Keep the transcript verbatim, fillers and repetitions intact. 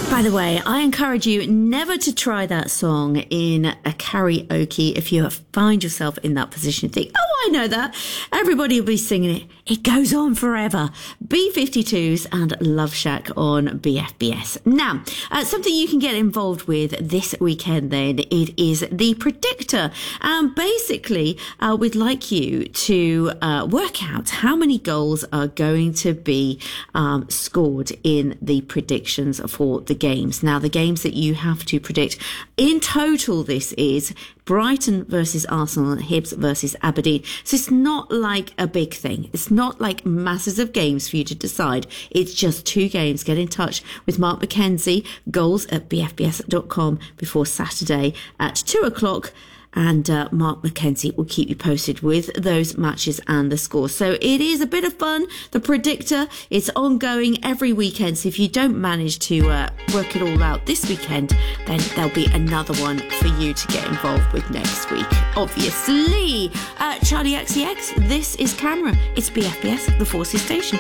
By the way, I encourage you never to try that song in a karaoke if you find yourself in that position. Think, oh, I know that. Everybody will be singing it. It goes on forever. B fifty-twos and Love Shack on B F B S. Now, uh, something you can get involved with this weekend then, it is the Predictor. And basically, uh, we'd like you to uh, work out how many goals are going to be um, scored in the predictions for the games. Now, the games that you have to predict, in total, this is Brighton versus Arsenal and Hibs versus Aberdeen. So it's not like a big thing. It's not like masses of games for you to decide. It's just two games. Get in touch with Mark McKenzie, goals at b f b s dot com before Saturday at two o'clock. And uh, Mark McKenzie will keep you posted with those matches and the scores. So it is a bit of fun. The Predictor, it's ongoing every weekend. So if you don't manage to uh, work it all out this weekend, then there'll be another one for you to get involved with next week. Obviously, uh, Charlie X C X, this is Camera. It's B F B S, the Forces Station.